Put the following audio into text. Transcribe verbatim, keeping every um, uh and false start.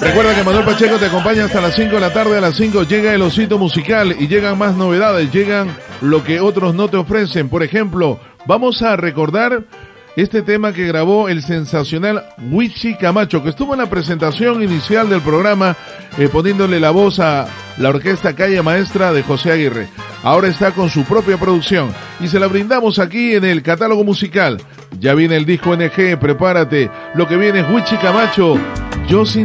Recuerda que Manuel Pacheco te acompaña hasta las cinco de la tarde. A las cinco llega el Osito Musical y llegan más novedades, llegan lo que otros no te ofrecen. Por ejemplo, vamos a recordar este tema que grabó el sensacional Wichi Camacho, que estuvo en la presentación inicial del programa, eh, poniéndole la voz a la orquesta Calle Maestra de José Aguirre. Ahora está con su propia producción y se la brindamos aquí en el catálogo musical. Ya viene el disco N G, prepárate. Lo que viene es Wichi Camacho, Yo Sin